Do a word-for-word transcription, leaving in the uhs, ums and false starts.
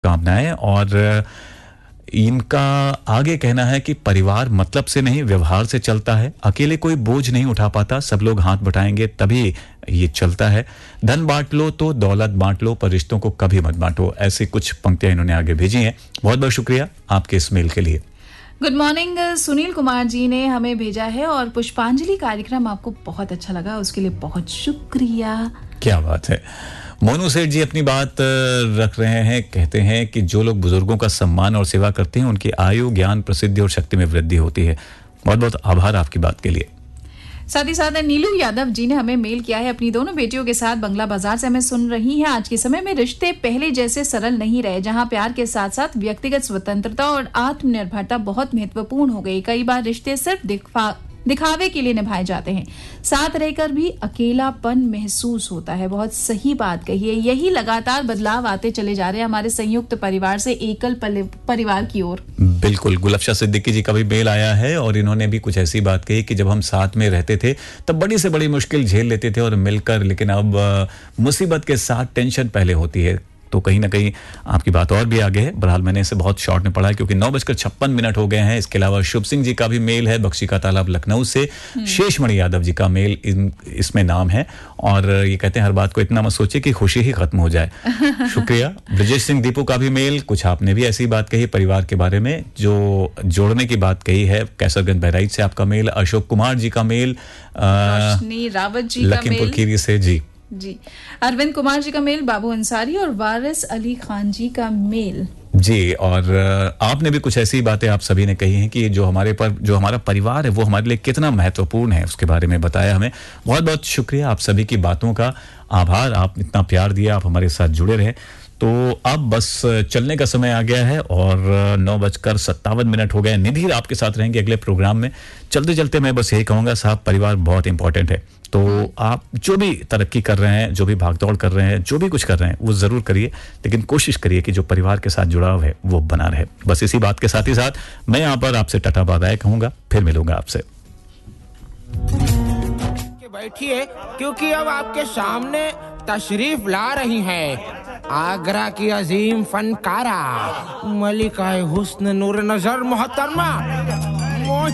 कामनाएं। और इनका आगे कहना है कि परिवार मतलब से नहीं व्यवहार से चलता है, अकेले कोई बोझ नहीं उठा पाता, सब लोग हाथ बटाएंगे तभी ये चलता है। धन बांट लो तो दौलत बांट लो, पर रिश्तों को कभी मत बांटो। ऐसी कुछ पंक्तियां इन्होंने आगे भेजी हैं। बहुत बहुत शुक्रिया आपके इस मेल के लिए। गुड मॉर्निंग, सुनील कुमार जी ने हमें भेजा है और पुष्पांजलि कार्यक्रम आपको बहुत अच्छा लगा, उसके लिए बहुत शुक्रिया। क्या बात है। मोनू सेठ जी अपनी बात रख रहे हैं, कहते हैं कि जो लोग बुजुर्गों का सम्मान और सेवा करते हैं उनकी आयु, ज्ञान, प्रसिद्धि और शक्ति में वृद्धि होती है। बहुत बहुत आभार आपकी बात के लिए। साथ ही साथ नीलू यादव जी ने हमें मेल किया है, अपनी दोनों बेटियों के साथ बंगला बाजार से हमें सुन रही हैं। आज के समय में रिश्ते पहले जैसे सरल नहीं रहे, जहां प्यार के साथ साथ व्यक्तिगत स्वतंत्रता और आत्मनिर्भरता बहुत महत्वपूर्ण हो गई। कई बार रिश्ते सिर्फ दिखा दिखावे के लिए निभाए जाते हैं, साथ रहकर भी अकेलापन महसूस होता है। बहुत सही बात कही है। यही लगातार बदलाव आते चले जा रहे हैं हमारे संयुक्त परिवार से एकल परिवार की ओर। बिल्कुल, गुलफ्शा सिद्दीकी जी का भी मेल आया है और इन्होंने भी कुछ ऐसी बात कही कि जब हम साथ में रहते थे तब बड़ी से बड़ी मुश्किल झेल लेते थे और मिलकर, लेकिन अब मुसीबत के साथ टेंशन पहले होती है। तो कहीं ना कहीं आपकी बात और भी आगे है। बहरहाल मैंने इसे बहुत शॉर्ट में पढ़ा है क्योंकि नौ बजकर छप्पन मिनट हो गए हैं। इसके अलावा शुभ सिंह जी का भी मेल है, बख्शी का तालाब लखनऊ से। शेषमणि यादव जी का मेल इन, इसमें नाम है और ये कहते हैं हर बात को इतना मत सोचिए कि खुशी ही खत्म हो जाए। शुक्रिया। ब्रजेश सिंह दीपू का भी मेल, कुछ आपने भी ऐसी बात कही परिवार के बारे में जो जोड़ने की बात कही है। कैसरगंज बहराइच से आपका मेल। अशोक कुमार जी का मेल, रावत जी लखीमपुर खीरी से जी जी अरविंद कुमार जी का मेल, बाबू अंसारी और वारिस अली खान जी का मेल जी। और आपने भी कुछ ऐसी बातें आप सभी ने कही हैं कि जो हमारे पर जो हमारा परिवार है वो हमारे लिए कितना महत्वपूर्ण है, उसके बारे में बताया हमें। बहुत बहुत शुक्रिया आप सभी की बातों का। आभार, आप इतना प्यार दिया, आप हमारे साथ जुड़े रहे। तो अब बस चलने का समय आ गया है और नौ बजकर सत्तावन मिनट हो गए। निधि आपके साथ रहेंगे अगले प्रोग्राम में। चलते चलते मैं बस यही कहूँगा साहब, परिवार बहुत इंपॉर्टेंट है। तो आप जो भी तरक्की कर रहे हैं, जो भी भागदौड़ कर रहे हैं, जो भी कुछ कर रहे हैं वो ज़रूर करिए, लेकिन कोशिश करिए कि जो परिवार के साथ जुड़ाव है वो बना रहे। बस इसी बात के साथ ही साथ मैं यहाँ पर आपसे टाटा बाय बाय कहूँगा, फिर मिलूंगा आपसे। बैठिए क्योंकि अब आपके सामने तशरीफ ला रही हैं आगरा की अजीम फनकारा मलिका हुस्न नूर नजर मोहतरमा